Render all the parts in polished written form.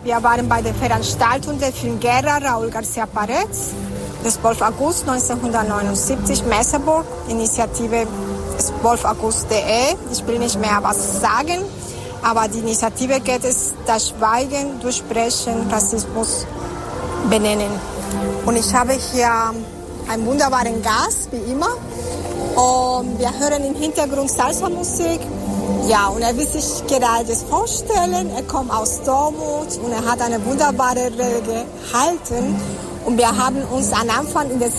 Wir waren bei der Veranstaltung der Film Guerra Raúl García Paredes, des 12. August 1979, Merseburg, Initiative 12august.de. Ich will nicht mehr was sagen, aber die Initiative geht es, das Schweigen durch Sprechen, Rassismus benennen. Und ich habe hier einen wunderbaren Gast, wie immer. Und wir hören im Hintergrund Salsa-Musik. Ja, und er will sich gerade vorstellen. Er kommt aus Dortmund und er hat eine wunderbare Rede gehalten. Und wir haben uns am Anfang in der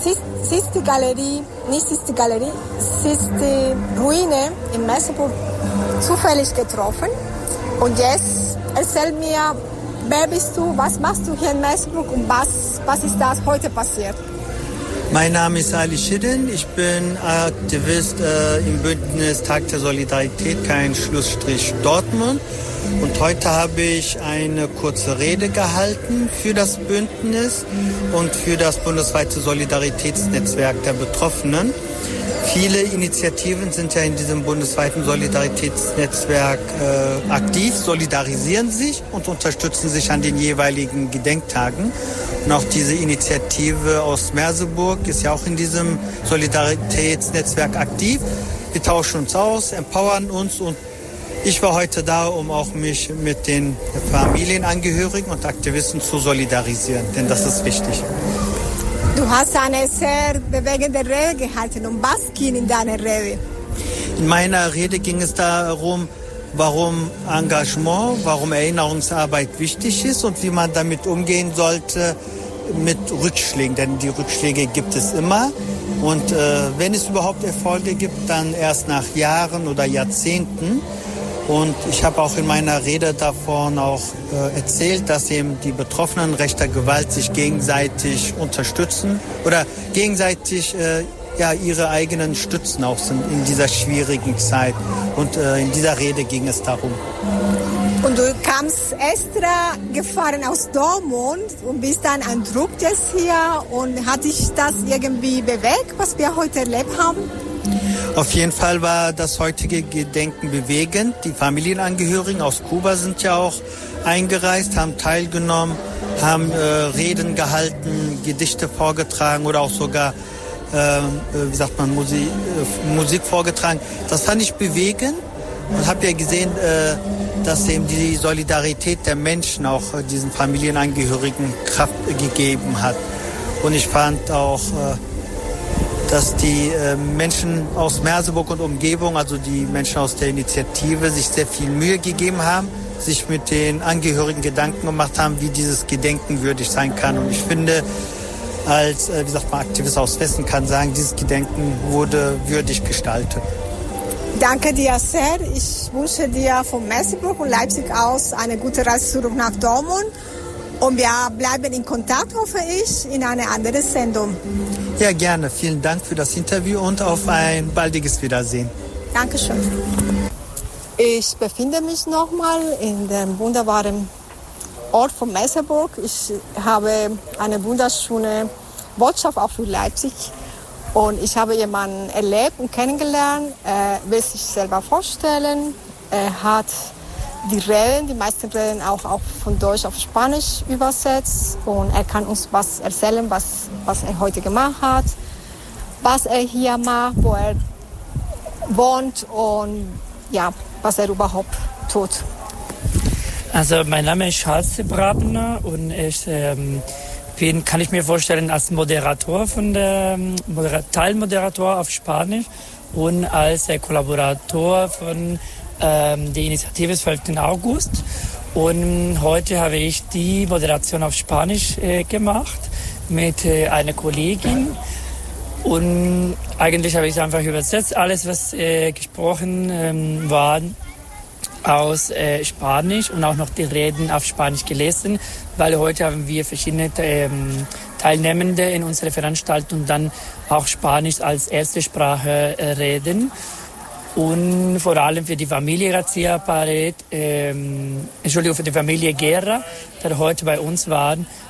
Sisti Ruine in Merseburg zufällig getroffen. Und jetzt erzähl mir, wer bist du, was machst du hier in Merseburg und was ist das heute passiert? Mein Name ist Ali Schidden, ich bin Aktivist im Bündnis Tag der Solidarität, kein Schlussstrich Dortmund. Und heute habe ich eine kurze Rede gehalten für das Bündnis und für das bundesweite Solidaritätsnetzwerk der Betroffenen. Viele Initiativen sind ja in diesem bundesweiten Solidaritätsnetzwerk aktiv, solidarisieren sich und unterstützen sich an den jeweiligen Gedenktagen. Und auch diese Initiative aus Merseburg ist ja auch in diesem Solidaritätsnetzwerk aktiv. Wir tauschen uns aus, empowern uns und ich war heute da, um auch mich mit den Familienangehörigen und Aktivisten zu solidarisieren, denn das ist wichtig. Du hast eine sehr bewegende Rede gehalten. Um was ging in deiner Rede? In meiner Rede ging es darum, warum Engagement, warum Erinnerungsarbeit wichtig ist und wie man damit umgehen sollte mit Rückschlägen. Denn die Rückschläge gibt es immer. Und wenn es überhaupt Erfolge gibt, dann erst nach Jahren oder Jahrzehnten. Und ich habe auch in meiner Rede davon auch erzählt, dass eben die Betroffenen rechter Gewalt sich gegenseitig unterstützen oder gegenseitig ihre eigenen Stützen auch sind in dieser schwierigen Zeit. Und in dieser Rede ging es darum. Und du kamst extra gefahren aus Dortmund und bist dann an Druck jetzt hier. Und hat dich das irgendwie bewegt, was wir heute erlebt haben? Auf jeden Fall war das heutige Gedenken bewegend. Die Familienangehörigen aus Kuba sind ja auch eingereist, haben teilgenommen, haben Reden gehalten, Gedichte vorgetragen oder auch sogar Musik vorgetragen. Das fand ich bewegend und habe ja gesehen, dass eben die Solidarität der Menschen auch diesen Familienangehörigen Kraft gegeben hat. Und ich fand auch, dass die Menschen aus Merseburg und Umgebung, also die Menschen aus der Initiative, sich sehr viel Mühe gegeben haben, sich mit den Angehörigen Gedanken gemacht haben, wie dieses Gedenken würdig sein kann. Und ich finde, als Aktivist aus Westen kann sagen, dieses Gedenken wurde würdig gestaltet. Danke dir sehr. Ich wünsche dir von Merseburg und Leipzig aus eine gute Reise zurück nach Dortmund. Und wir bleiben in Kontakt, hoffe ich, in einer anderen Sendung. Ja, gerne. Vielen Dank für das Interview und auf ein baldiges Wiedersehen. Dankeschön. Ich befinde mich nochmal in dem wunderbaren Ort von Merseburg. Ich habe eine wunderschöne Botschaft auch für Leipzig. Und ich habe jemanden erlebt und kennengelernt. Er will sich selber vorstellen. Er hat die meisten Reden auch von Deutsch auf Spanisch übersetzt. Und er kann uns was erzählen, was er heute gemacht hat, was er hier macht, wo er wohnt und ja, was er überhaupt tut. Also mein Name ist Charles de Brabner und ich kann ich mir vorstellen als Moderator von der Teilmoderator auf Spanisch und als Kollaborator von der Initiative 12. August. Und heute habe ich die Moderation auf Spanisch gemacht mit einer Kollegin. Und eigentlich habe ich einfach übersetzt, alles was gesprochen war aus Spanisch und auch noch die Reden auf Spanisch gelesen, weil heute haben wir verschiedene Teilnehmende in unserer Veranstaltung dann auch Spanisch als erste Sprache reden. Und vor allem für die Familie García Paredes, für die Familie Guerra, die heute bei uns waren,